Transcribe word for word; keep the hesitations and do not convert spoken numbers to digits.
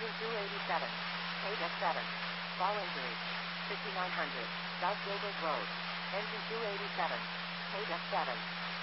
Engine two eighty-seven. Paid F seven. Fall injury. fifty-nine hundred. South Gilbert Road. Engine two eighty-seven. Paid F seven.